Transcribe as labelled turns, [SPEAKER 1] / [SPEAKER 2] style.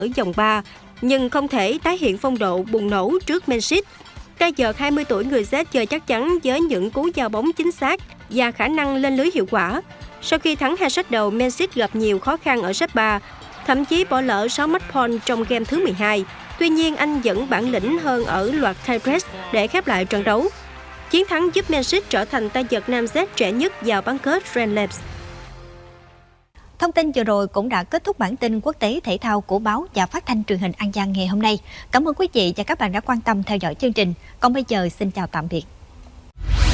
[SPEAKER 1] ở vòng 3, nhưng không thể tái hiện phong độ bùng nổ trước Mancini. Cây vợt 20 tuổi người Séc chơi chắc chắn với những cú giao bóng chính xác và khả năng lên lưới hiệu quả. Sau khi thắng 2 set đầu, Mancini gặp nhiều khó khăn ở set 3, thậm chí bỏ lỡ 6 match point trong game thứ 12. Tuy nhiên, anh vẫn bản lĩnh hơn ở loạt tiebreak để khép lại trận đấu. Chiến thắng giúp Mancini trở thành tay vợt nam Séc trẻ nhất vào bán kết Grand Slam.
[SPEAKER 2] Thông tin vừa rồi cũng đã kết thúc bản tin quốc tế thể thao của báo và phát thanh truyền hình An Giang ngày hôm nay. Cảm ơn quý vị và các bạn đã quan tâm theo dõi chương trình. Còn bây giờ xin chào tạm biệt.